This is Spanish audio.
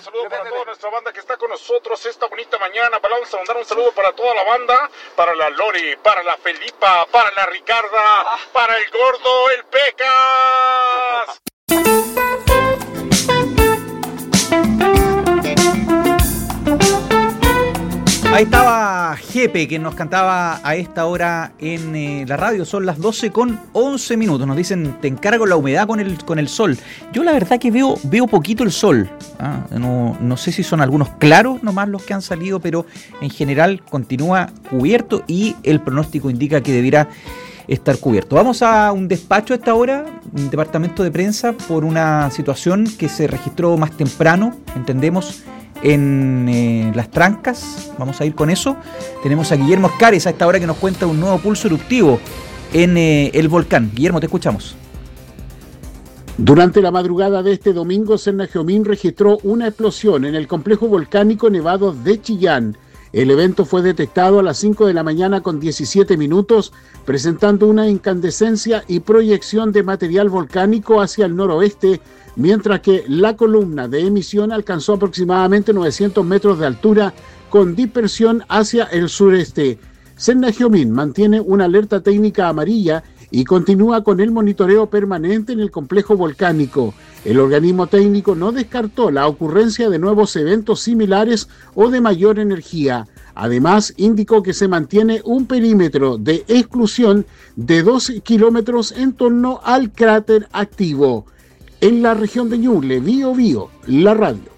saludo para toda nuestra banda que está con nosotros esta bonita mañana. Vamos a mandar un saludo para toda la banda, para la Lori, para la Felipa, para la Ricarda, para el Gordo, el Pecas. Ahí estaba Jepe, que nos cantaba a esta hora en la radio. Son las 12:11. Nos dicen, te encargo la humedad con el sol. Yo la verdad que veo poquito el sol. No sé si son algunos claros nomás los que han salido, pero en general continúa cubierto y el pronóstico indica que debiera estar cubierto. Vamos a un despacho a esta hora, un departamento de prensa, por una situación que se registró más temprano, entendemos, en Las Trancas. Vamos a ir con eso. Tenemos a Guillermo Escares a esta hora que nos cuenta un nuevo pulso eruptivo en el volcán. Guillermo, te escuchamos. Durante la madrugada de este domingo, Cernajeomín registró una explosión en el complejo volcánico Nevado de Chillán. El evento fue detectado a las 5 de la mañana con 17 minutos, presentando una incandescencia y proyección de material volcánico hacia el noroeste, mientras que la columna de emisión alcanzó aproximadamente 900 metros de altura, con dispersión hacia el sureste. Cernajeomín mantiene una alerta técnica amarilla y continúa con el monitoreo permanente en el complejo volcánico. El organismo técnico no descartó la ocurrencia de nuevos eventos similares o de mayor energía. Además, indicó que se mantiene un perímetro de exclusión de 2 kilómetros en torno al cráter activo. En la región de Ñuble, Biobío, la radio.